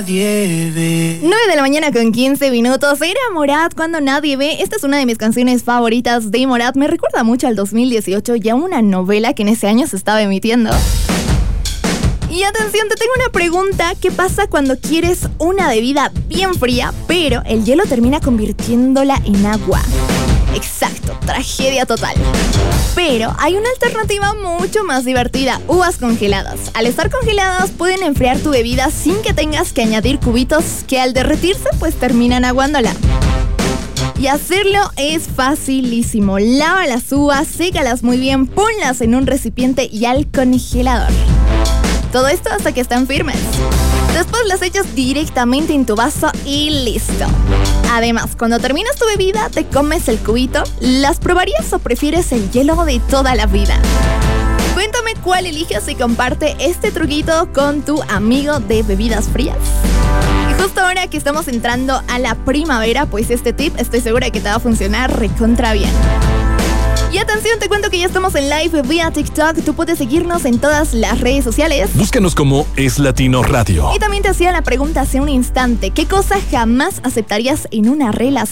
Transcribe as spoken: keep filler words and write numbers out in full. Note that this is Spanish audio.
nueve de la mañana con quince minutos. Era Morat cuando nadie ve. Esta es una de mis canciones favoritas de Morat. Me recuerda mucho al dos mil dieciocho y a una novela que en ese año se estaba emitiendo. Y atención, te tengo una pregunta. ¿Qué pasa cuando quieres una bebida bien fría, pero el hielo termina convirtiéndola en agua? Exacto, tragedia total. Pero hay una alternativa mucho más divertida: uvas congeladas. Al estar congeladas pueden enfriar tu bebida sin que tengas que añadir cubitos que al derretirse pues terminan aguándola. Y hacerlo es facilísimo. Lava las uvas, sécalas muy bien, ponlas en un recipiente y al congelador. Todo esto hasta que están firmes. Después las echas directamente en tu vaso y listo. Además, cuando terminas tu bebida, te comes el cubito. ¿Las probarías o prefieres el hielo de toda la vida? Cuéntame cuál eliges y comparte este truquito con tu amigo de bebidas frías. Y justo ahora que estamos entrando a la primavera, pues este tip estoy segura que te va a funcionar recontra bien. Y atención, te cuento que ya estamos en live vía TikTok. Tú puedes seguirnos en todas las redes sociales. Búscanos como Es Latino Radio. Y también te hacía la pregunta hace un instante: ¿qué cosa jamás aceptarías en una relación?